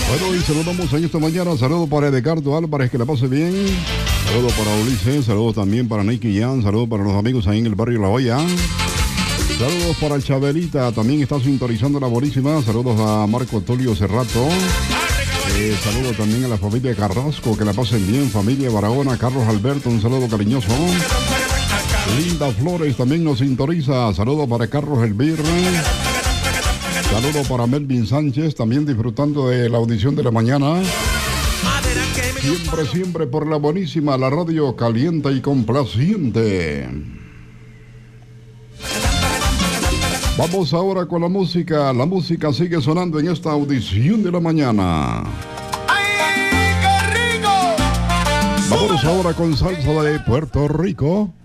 Bueno, y saludamos en esta mañana. Saludos para Edgardo Álvarez, que la pase bien. Saludos para Ulises, saludos también para Nicky Jan, saludos para los amigos ahí en el barrio La Hoya. Saludos para el Chabelita, también está sintonizando la buenísima. Saludos a Marco Tulio Cerrato. Saludos también a la familia Carrasco, que la pasen bien. Familia Barahona, Carlos Alberto, un saludo cariñoso. Linda Flores también nos sintoniza. Saludos para Carlos Elvir. Saludos para Melvin Sánchez, también disfrutando de la audición de la mañana. Siempre, siempre por la buenísima, la radio caliente y complaciente. Vamos ahora con la música. La música sigue sonando en esta audición de la mañana. ¡Ay, qué rico! Vámonos ahora con salsa de Puerto Rico.